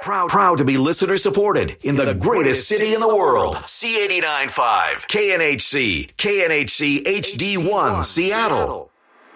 Proud to be listener supported in the greatest city in the world. C89.5, KNHC HD1, Seattle.